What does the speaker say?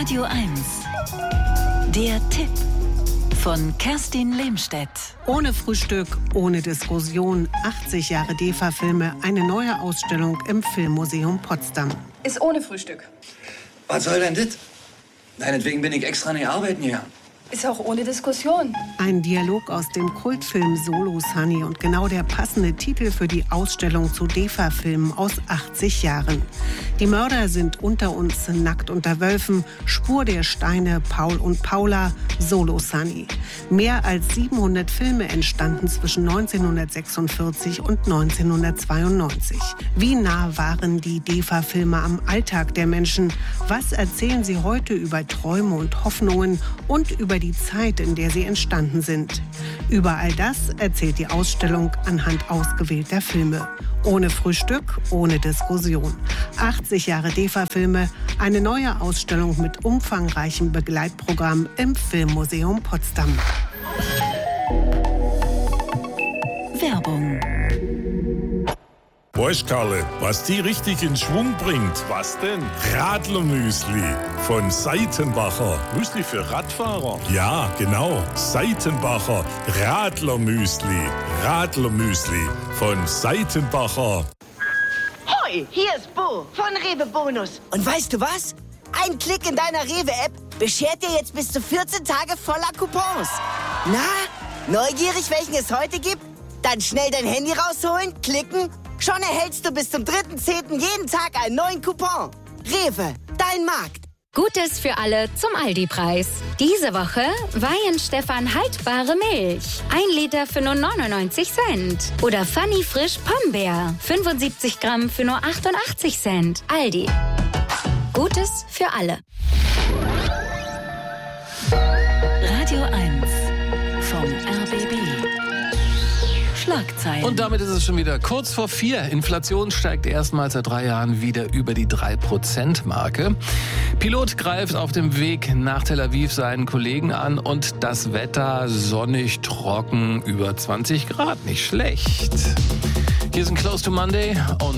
Radio 1. Der Tipp von Kerstin Lehmstedt. Ohne Frühstück, ohne Diskussion. 80 Jahre DEFA-Filme, eine neue Ausstellung im Filmmuseum Potsdam. Ist ohne Frühstück. Was soll denn das? Deinetwegen bin ich extra nicht arbeiten gegangen. Ist auch ohne Diskussion. Ein Dialog aus dem Kultfilm Solo Sunny und genau der passende Titel für die Ausstellung zu DEFA-Filmen aus 80 Jahren. Die Mörder sind unter uns, nackt unter Wölfen, Spur der Steine, Paul und Paula, Solo Sunny. Mehr als 700 Filme entstanden zwischen 1946 und 1992. Wie nah waren die DEFA-Filme am Alltag der Menschen? Was erzählen sie heute über Träume und Hoffnungen und über die Zeit, in der sie entstanden sind? Über all das erzählt die Ausstellung anhand ausgewählter Filme. Ohne Frühstück, ohne Diskussion. 80 Jahre DEFA-Filme, eine neue Ausstellung mit umfangreichem Begleitprogramm im Filmmuseum Potsdam. Werbung. Weißt, Karle, was die richtig in Schwung bringt? Was denn? Radlermüsli von Seitenbacher. Müsli für Radfahrer? Ja, genau. Seitenbacher Radlermüsli. Radlermüsli von Seitenbacher. Hoi, hier ist Bo von Rewe Bonus. Und weißt du was? Ein Klick in deiner Rewe-App beschert dir jetzt bis zu 14 Tage voller Coupons. Na, neugierig, welchen es heute gibt? Dann schnell dein Handy rausholen, klicken. Schon erhältst du bis zum 3.10. jeden Tag einen neuen Coupon. Rewe, dein Markt. Gutes für alle zum Aldi-Preis. Diese Woche Weihenstephan haltbare Milch. 1 Liter für nur 99 Cent. Oder Funny Frisch Pombeer. 75 Gramm für nur 88 Cent. Aldi. Gutes für alle. Radio 1 vom RBB. Schlagzeilen. Und damit ist es schon wieder kurz vor 4. Inflation steigt erstmals seit 3 Jahren wieder über die 3%-Marke. Pilot greift auf dem Weg nach Tel Aviv seinen Kollegen an und das Wetter sonnig, trocken, über 20 Grad. Nicht schlecht. Hier sind Close to Monday und